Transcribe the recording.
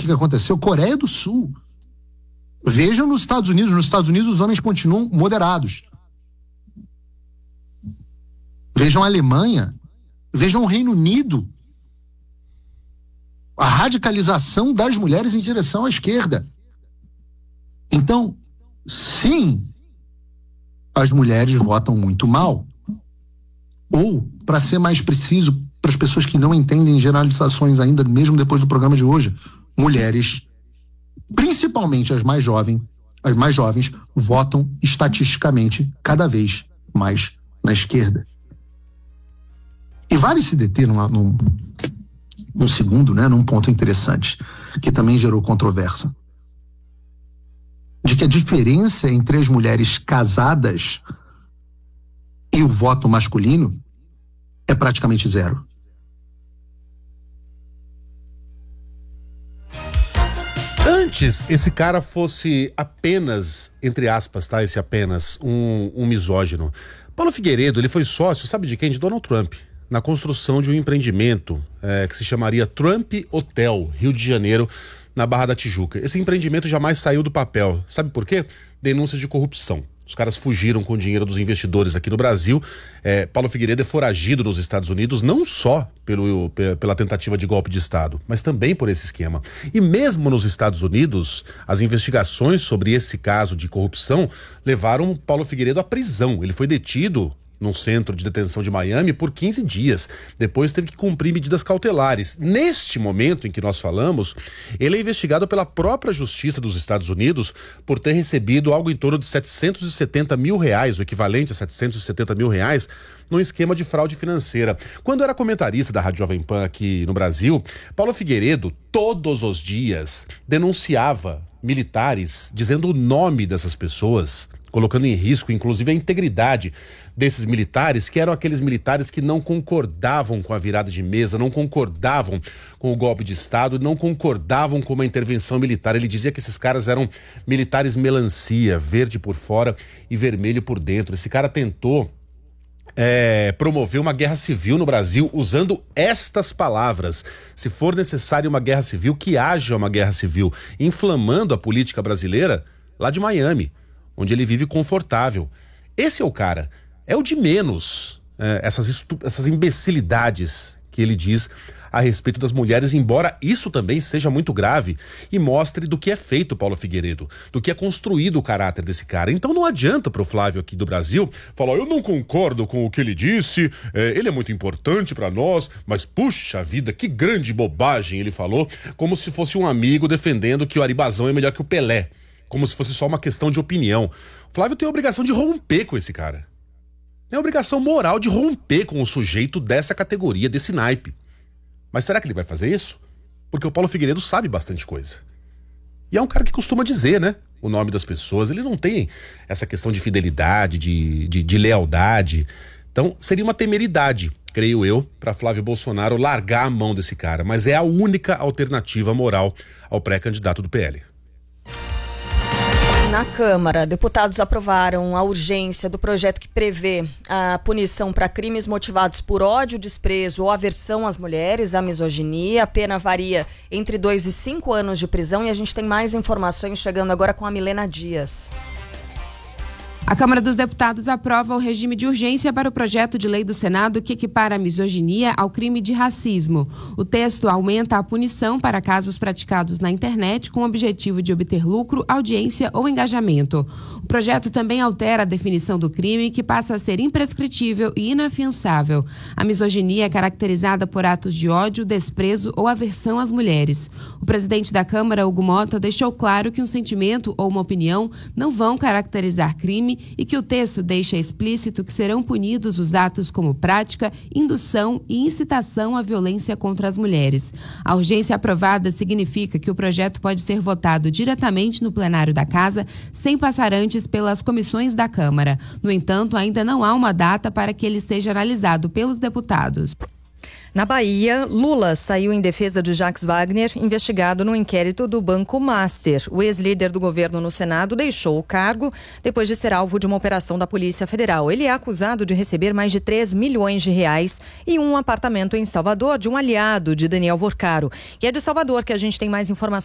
que aconteceu? Coreia do Sul. Vejam nos Estados Unidos. Nos Estados Unidos os homens continuam moderados. Vejam a Alemanha. Vejam o Reino Unido. A radicalização das mulheres em direção à esquerda. Então, sim, as mulheres votam muito mal. Ou, para ser mais preciso, para as pessoas que não entendem generalizações ainda, mesmo depois do programa de hoje, mulheres, principalmente as mais jovens, votam estatisticamente cada vez mais na esquerda. E vale se deter num segundo, né, num ponto interessante, que também gerou controvérsia, de que a diferença entre as mulheres casadas e o voto masculino é praticamente zero. Antes esse cara fosse apenas, entre aspas, tá? Esse apenas, um misógino. Paulo Figueiredo, ele foi sócio, sabe de quem? De Donald Trump, na construção de um empreendimento que se chamaria Trump Hotel, Rio de Janeiro, na Barra da Tijuca. Esse empreendimento jamais saiu do papel. Sabe por quê? Denúncias de corrupção. Os caras fugiram com o dinheiro dos investidores aqui no Brasil. Paulo Figueiredo é foragido nos Estados Unidos, não só pela tentativa de golpe de Estado, mas também por esse esquema. E mesmo nos Estados Unidos, as investigações sobre esse caso de corrupção levaram Paulo Figueiredo à prisão. Ele foi detido num centro de detenção de Miami por 15 dias. Depois teve que cumprir medidas cautelares. Neste momento em que nós falamos, ele é investigado pela própria Justiça dos Estados Unidos por ter recebido algo em torno de R$770 mil, o equivalente a R$770 mil, num esquema de fraude financeira. Quando era comentarista da Rádio Jovem Pan aqui no Brasil, Paulo Figueiredo, todos os dias, denunciava militares, dizendo o nome dessas pessoas, colocando em risco, inclusive, a integridade desses militares, que eram aqueles militares que não concordavam com a virada de mesa, não concordavam com o golpe de Estado, não concordavam com uma intervenção militar. Ele dizia que esses caras eram militares melancia, verde por fora e vermelho por dentro. Esse cara tentou promover uma guerra civil no Brasil usando estas palavras: se for necessário uma guerra civil, que haja uma guerra civil, inflamando a política brasileira lá de Miami, onde ele vive confortável. Esse é o cara, é o de menos essas imbecilidades que ele diz a respeito das mulheres, embora isso também seja muito grave e mostre do que é feito Paulo Figueiredo, do que é construído o caráter desse cara. Então não adianta pro Flávio aqui do Brasil falar: eu não concordo com o que ele disse, ele é muito importante pra nós, mas puxa vida, que grande bobagem ele falou, como se fosse um amigo defendendo que o Aribazão é melhor que o Pelé, como se fosse só uma questão de opinião. O Flávio tem a obrigação de romper com esse cara. Tem a obrigação moral de romper com o sujeito dessa categoria, desse naipe. Mas será que ele vai fazer isso? Porque o Paulo Figueiredo sabe bastante coisa. E é um cara que costuma dizer, né, o nome das pessoas. Ele não tem essa questão de fidelidade, de lealdade. Então seria uma temeridade, creio eu, para Flávio Bolsonaro largar a mão desse cara. Mas é a única alternativa moral ao pré-candidato do PL. Na Câmara, deputados aprovaram a urgência do projeto que prevê a punição para crimes motivados por ódio, desprezo ou aversão às mulheres, a misoginia. A pena varia entre 2 e 5 anos de prisão, e a gente tem mais informações chegando agora com a Milena Dias. A Câmara dos Deputados aprova o regime de urgência para o projeto de lei do Senado que equipara a misoginia ao crime de racismo. O texto aumenta a punição para casos praticados na internet com o objetivo de obter lucro, audiência ou engajamento. O projeto também altera a definição do crime, que passa a ser imprescritível e inafiançável. A misoginia é caracterizada por atos de ódio, desprezo ou aversão às mulheres. O presidente da Câmara, Hugo Mota, deixou claro que um sentimento ou uma opinião não vão caracterizar crime e que o texto deixa explícito que serão punidos os atos como prática, indução e incitação à violência contra as mulheres. A urgência aprovada significa que o projeto pode ser votado diretamente no plenário da Casa, sem passar antes pelas comissões da Câmara. No entanto, ainda não há uma data para que ele seja analisado pelos deputados. Na Bahia, Lula saiu em defesa de Jacques Wagner, investigado no inquérito do Banco Master. O ex-líder do governo no Senado deixou o cargo depois de ser alvo de uma operação da Polícia Federal. Ele é acusado de receber mais de 3 milhões de reais e um apartamento em Salvador de um aliado de Daniel Vorcaro. E é de Salvador que a gente tem mais informações.